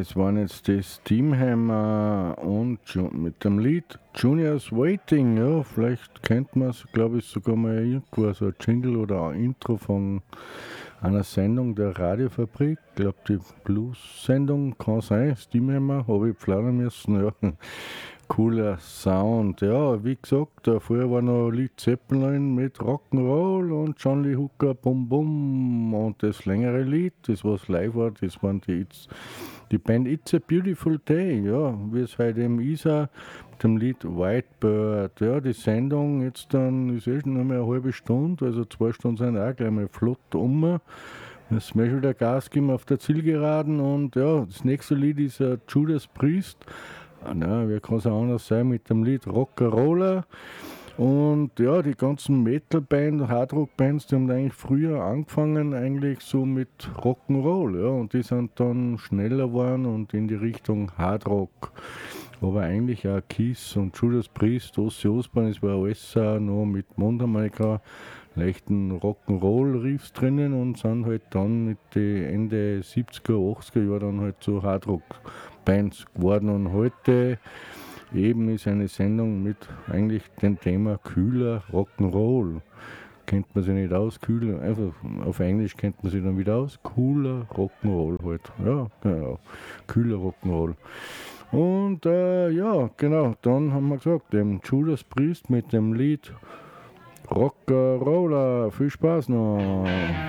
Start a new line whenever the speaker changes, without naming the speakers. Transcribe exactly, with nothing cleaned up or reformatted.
Das waren jetzt die Steamhammer und Ju- mit dem Lied Junior's Waiting. Ja, vielleicht kennt man es, glaube ich, sogar mal irgendwo, so ein Jingle oder ein Intro von einer Sendung der Radiofabrik. Ich glaube, die Blues-Sendung kann sein. Steamhammer, habe ich planen müssen. Ja, cooler Sound. Ja, wie gesagt, da vorher war noch Led Zeppelin mit Rock'n'Roll und John Lee Hooker Bum Bum. Und das längere Lied, das was live war, das waren die It's, die Band It's a Beautiful Day, ja, wie es heute eben ist, auch mit dem Lied Whitebird. Ja, die Sendung jetzt dann ist eh schon nur mehr eine halbe Stunde, also zwei Stunden sind auch gleich mal flott um. Müssen wir schon wieder Gas geben auf der Zielgeraden und ja, das nächste Lied ist uh, Judas Priest. Ah, na, wie kann es auch anders sein mit dem Lied Rock'n'Roller. Und ja, die ganzen Metal-Bands, Hardrock-Bands, die haben eigentlich früher angefangen, eigentlich so mit Rock'n'Roll, ja, und die sind dann schneller geworden und in die Richtung Hardrock. Aber eigentlich auch Kiss und Judas Priest, Ozzy Osbourne, das war alles auch noch mit Mundharmonika, leichten Rock'n'Roll-Riffs drinnen und sind halt dann mit den Ende siebziger, achtziger Jahren dann halt so Hardrock-Bands geworden. Und heute eben ist eine Sendung mit eigentlich dem Thema kühler Rock'n'Roll. Kennt man sich nicht aus, kühler, einfach auf Englisch kennt man sich dann wieder aus, cooler Rock'n'Roll halt. Ja, genau, kühler Rock'n'Roll. Und äh, ja, genau, dann haben wir gesagt, dem Judas Priest mit dem Lied Rock'n'Roller. Viel Spaß noch.